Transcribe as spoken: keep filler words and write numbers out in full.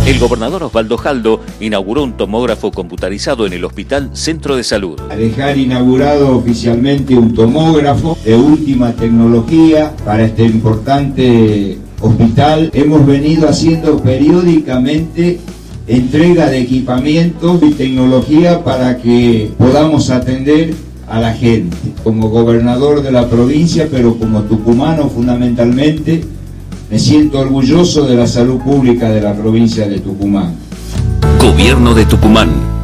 El gobernador Osvaldo Jaldo inauguró un tomógrafo computarizado en el Hospital Centro de Salud. A dejar inaugurado oficialmente un tomógrafo de última tecnología para este importante hospital. Hemos venido haciendo periódicamente entrega de equipamientos y tecnología para que podamos atender a la gente. Como gobernador de la provincia, pero como tucumano fundamentalmente, me siento orgulloso de la salud pública de la provincia de Tucumán. Gobierno de Tucumán.